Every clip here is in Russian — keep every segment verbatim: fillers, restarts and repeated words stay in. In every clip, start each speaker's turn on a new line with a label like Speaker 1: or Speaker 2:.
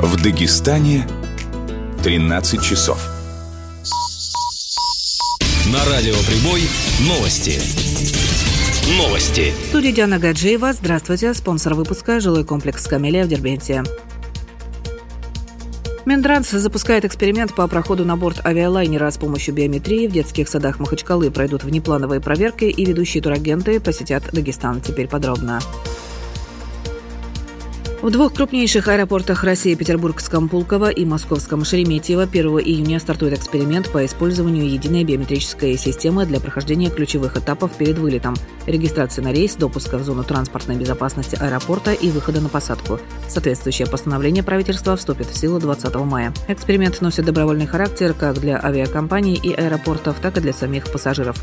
Speaker 1: В Дагестане тринадцать часов.
Speaker 2: На радио Прибой новости. Новости.
Speaker 3: В студии Диана Гаджиева. Здравствуйте. Спонсор выпуска — жилой комплекс «Камелия» в Дербенте. Минтранс запускает эксперимент по проходу на борт авиалайнера с помощью биометрии. В детских садах Махачкалы пройдут внеплановые проверки, и ведущие турагенты посетят Дагестан. Теперь подробно. В двух крупнейших аэропортах России — Петербургском Пулково и Московском Шереметьево, первого июня стартует эксперимент по использованию единой биометрической системы для прохождения ключевых этапов перед вылетом: регистрации на рейс, допуска в зону транспортной безопасности аэропорта и выхода на посадку. Соответствующее постановление правительства вступит в силу двадцатого мая. Эксперимент носит добровольный характер как для авиакомпаний и аэропортов, так и для самих пассажиров.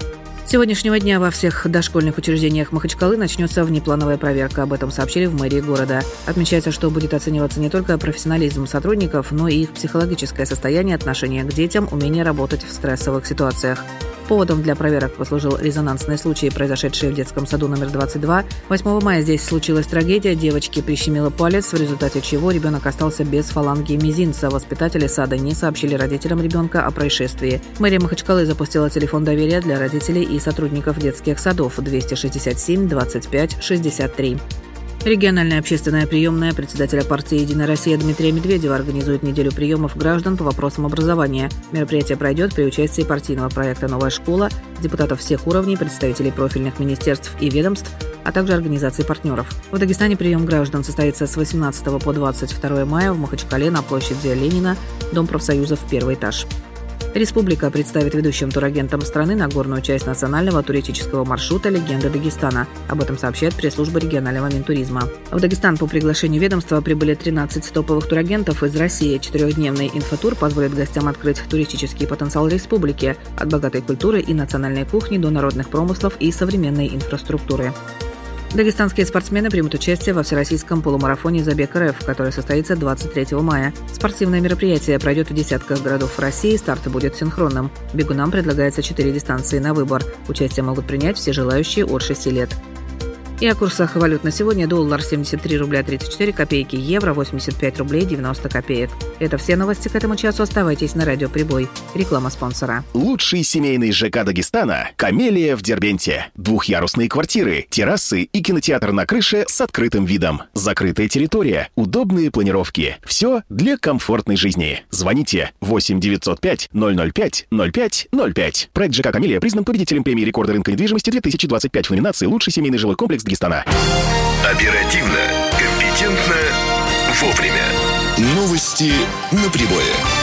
Speaker 3: С сегодняшнего дня во всех дошкольных учреждениях Махачкалы начнется внеплановая проверка. Об этом сообщили в мэрии города. Отмечается, что будет оцениваться не только профессионализм сотрудников, но и их психологическое состояние, отношение к детям, умение работать в стрессовых ситуациях. Поводом для проверок послужил резонансный случай, произошедший в детском саду номер двадцать два. восьмого мая здесь случилась трагедия. Девочке прищемило палец, в результате чего ребенок остался без фаланги мизинца. Воспитатели сада не сообщили родителям ребенка о происшествии. Мэрия Махачкалы запустила телефон доверия для родителей и сотрудников детских садов двести шестьдесят семь двадцать пять шестьдесят три. Региональная общественная приемная председателя партии «Единая Россия» Дмитрия Медведева организует неделю приемов граждан по вопросам образования. Мероприятие пройдет при участии партийного проекта «Новая школа», депутатов всех уровней, представителей профильных министерств и ведомств, а также организаций партнеров. В Дагестане прием граждан состоится с восемнадцатого по двадцать второе мая в Махачкале на площади Ленина, Дом профсоюзов, первый этаж. Республика представит ведущим турагентам страны Нагорную часть национального туристического маршрута «Легенда Дагестана». Об этом сообщает пресс-служба регионального Минтуризма. В Дагестан по приглашению ведомства прибыли тринадцать топовых турагентов из России. Четырехдневный инфотур позволит гостям открыть туристический потенциал республики от богатой культуры и национальной кухни до народных промыслов и современной инфраструктуры. Дагестанские спортсмены примут участие во всероссийском полумарафоне «Забег РФ», который состоится двадцать третьего мая. Спортивное мероприятие пройдет в десятках городов России, старт будет синхронным. Бегунам предлагается четыре дистанции на выбор. Участие могут принять все желающие от шести лет. И о курсах валют на сегодня: доллар семьдесят три рубля тридцать четыре копейки, евро восемьдесят пять рублей девяносто копеек. Это все новости к этому часу. Оставайтесь на радио Прибой. Реклама спонсора.
Speaker 4: Лучший семейный ЖК Дагестана — «Камелия» в Дербенте. Двухъярусные квартиры, террасы и кинотеатр на крыше с открытым видом. Закрытая территория, удобные планировки. Все для комфортной жизни. Звоните восемь девятьсот пять ноль ноль пять ноль пять ноль пять. Проект ЖК «Камелия» признан победителем премии рекорда рынка недвижимости две тысячи двадцать пять в номинации «Лучший семейный жилой комплекс Дагестана».
Speaker 1: Оперативно, компетентно, вовремя.
Speaker 2: Новости на Прибое.